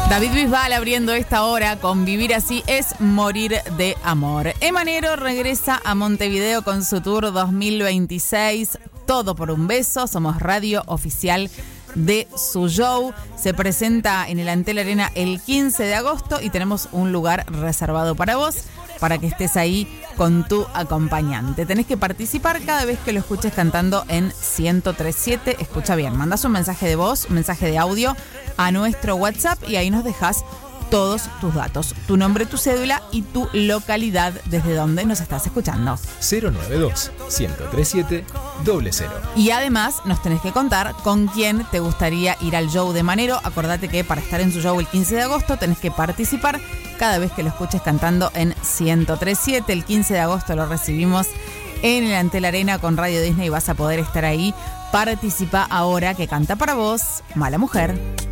David Bisbal abriendo esta hora con Vivir Así es Morir de Amor. Emanero regresa a Montevideo con su tour 2026. Todo por un beso. Somos radio oficial de su show. Se presenta en el Antel Arena el 15 de agosto y tenemos un lugar reservado para vos, para que estés ahí con tu acompañante. Tenés que participar cada vez que lo escuches cantando en 103.7. Escucha bien, mandás un mensaje de voz, un mensaje de audio a nuestro WhatsApp y ahí nos dejás todos tus datos, tu nombre, tu cédula y tu localidad desde donde nos estás escuchando. 092-1037-00. Y además nos tenés que contar con quién te gustaría ir al show de Manero. Acordate que para estar en su show el 15 de agosto tenés que participar cada vez que lo escuches cantando en 103.7. El 15 de agosto lo recibimos en el Antel Arena con Radio Disney y vas a poder estar ahí. Participa ahora que canta para vos Mala Mujer.